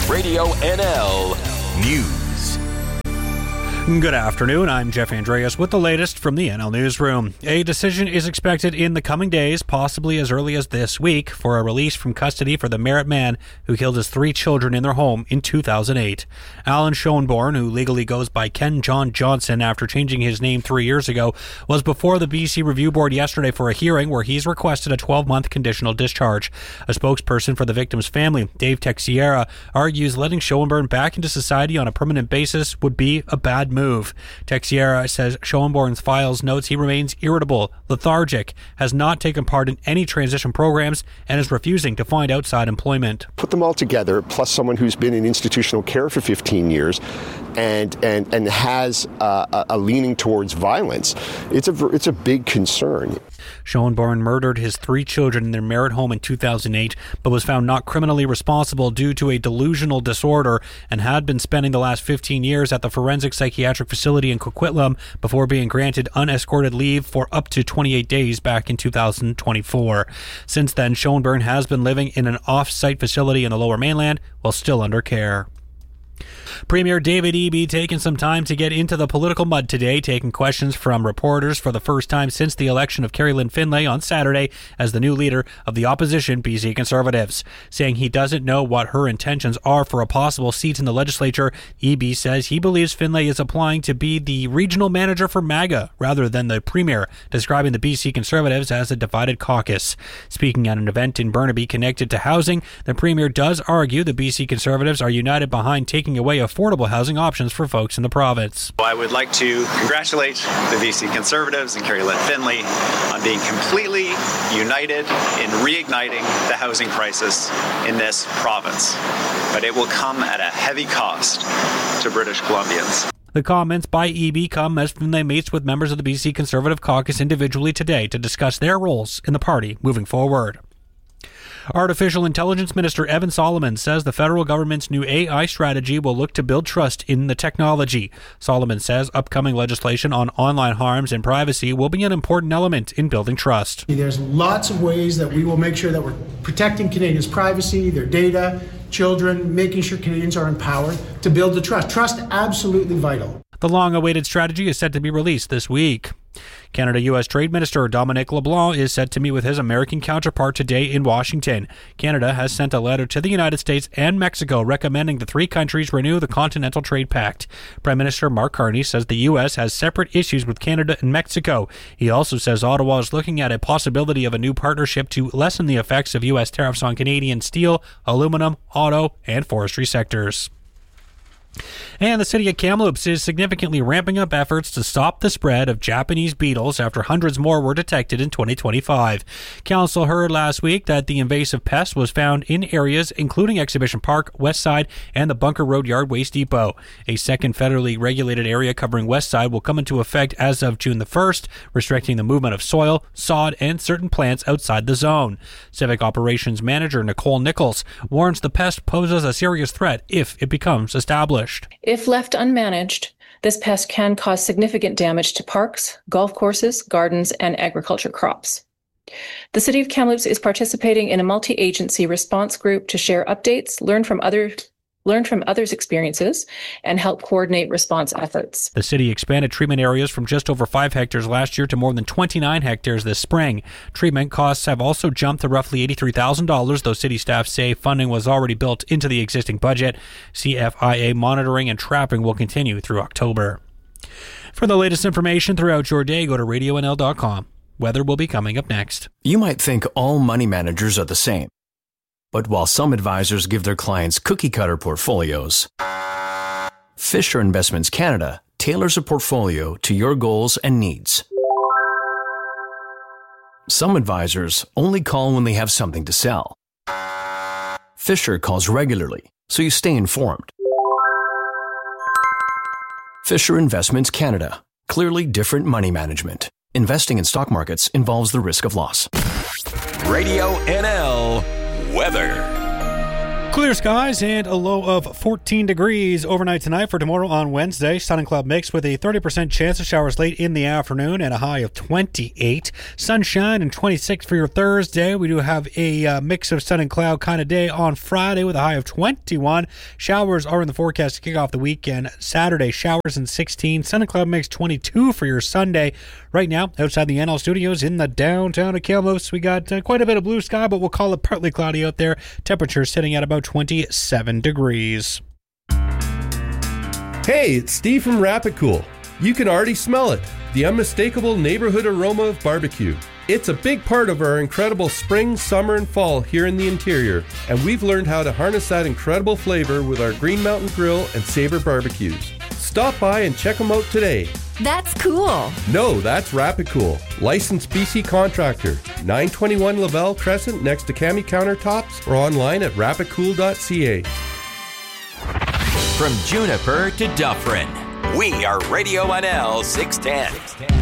Radio NL News. Good afternoon, I'm Jeff Andreas with the latest from the NL Newsroom. A decision is expected in the coming days, possibly as early as this week, for a release from custody for the Merritt man who killed his 3 children in their home in 2008. Alan Schoenborn, who legally goes by Ken John Johnson after changing his name 3 years ago, was before the BC Review Board yesterday for a hearing where he's requested a 12-month conditional discharge. A spokesperson for the victim's family, Dave Texiera, argues letting Schoenborn back into society on a permanent basis would be a bad move. Texiera says Schoenborn's files notes he remains irritable, lethargic, has not taken part in any transition programs, and is refusing to find outside employment. Put them all together, plus someone who's been in institutional care for 15 years and has a leaning towards violence, it's a big concern. Schoenborn murdered his 3 children in their Merritt home in 2008, but was found not criminally responsible due to a delusional disorder and had been spending the last 15 years at the forensic psychiatric facility in Coquitlam before being granted unescorted leave for up to 28 days back in 2024. Since then, Schoenborn has been living in an off-site facility in the Lower Mainland while still under care. Premier David Eby taking some time to get into the political mud today, taking questions from reporters for the first time since the election of Kerry-Lynne Finlay on Saturday as the new leader of the opposition BC Conservatives. Saying he doesn't know what her intentions are for a possible seat in the legislature, Eby says he believes Finlay is applying to be the regional manager for MAGA rather than the premier, describing the BC Conservatives as a divided caucus. Speaking at an event in Burnaby connected to housing, the premier does argue the BC Conservatives are united behind taking away affordable housing options for folks in the province. I would like to congratulate the BC Conservatives and Kerry-Lynne Finlay on being completely united in reigniting the housing crisis in this province. But it will come at a heavy cost to British Columbians. The comments by Eby come as Finlay meets with members of the BC Conservative caucus individually today to discuss their roles in the party moving forward. Artificial Intelligence Minister Evan Solomon says the federal government's new AI strategy will look to build trust in the technology. Solomon says upcoming legislation on online harms and privacy will be an important element in building trust. There's lots of ways that we will make sure that we're protecting Canadians' privacy, their data, children, making sure Canadians are empowered to build the trust. Trust, absolutely vital. The long-awaited strategy is set to be released this week. Canada-U.S. Trade Minister Dominic LeBlanc is set to meet with his American counterpart today in Washington. Canada has sent a letter to the United States and Mexico recommending the 3 countries renew the Continental Trade Pact. Prime Minister Mark Carney says the U.S. has separate issues with Canada and Mexico. He also says Ottawa is looking at a possibility of a new partnership to lessen the effects of U.S. tariffs on Canadian steel, aluminum, auto, and forestry sectors. And the city of Kamloops is significantly ramping up efforts to stop the spread of Japanese beetles after hundreds more were detected in 2025. Council heard last week that the invasive pest was found in areas including Exhibition Park, Westside, and the Bunker Road Yard Waste Depot. A second federally regulated area covering Westside will come into effect as of June the 1st, restricting the movement of soil, sod, and certain plants outside the zone. Civic Operations Manager Nicole Nichols warns the pest poses a serious threat if it becomes established. If left unmanaged, this pest can cause significant damage to parks, golf courses, gardens, and agriculture crops. The City of Kamloops is participating in a multi-agency response group to share updates, learn from others' experiences, and help coordinate response efforts. The city expanded treatment areas from just over 5 hectares last year to more than 29 hectares this spring. Treatment costs have also jumped to roughly $83,000, though city staff say funding was already built into the existing budget. CFIA monitoring and trapping will continue through October. For the latest information throughout your day, go to radionl.com. Weather will be coming up next. You might think all money managers are the same. But while some advisors give their clients cookie-cutter portfolios, Fisher Investments Canada tailors a portfolio to your goals and needs. Some advisors only call when they have something to sell. Fisher calls regularly, so you stay informed. Fisher Investments Canada. Clearly different money management. Investing in stock markets involves the risk of loss. Radio NL Weather. Clear skies and a low of 14 degrees overnight tonight. For tomorrow on Wednesday, sun and cloud mix with a 30% chance of showers late in the afternoon and a high of 28. Sunshine and 26 for your Thursday. We do have a mix of sun and cloud kind of day on Friday with a high of 21. Showers are in the forecast to kick off the weekend. Saturday, showers and 16. Sun and cloud mix 22 for your Sunday. Right now, outside the NL Studios in the downtown of Kamloops, we got quite a bit of blue sky, but we'll call it partly cloudy out there. Temperature sitting at about 27 degrees. Hey, it's Steve from Rapid Cool. You can already smell it, the unmistakable neighborhood aroma of barbecue. It's a big part of our incredible spring, summer, and fall here in the interior, and we've learned how to harness that incredible flavor with our Green Mountain Grill and Sabre barbecues. Stop by and check them out today. That's cool. No, that's Rapid Cool. Licensed BC contractor. 921 Lavelle Crescent next to Cami Countertops or online at rapidcool.ca. From Juniper to Dufferin, we are Radio NL 610.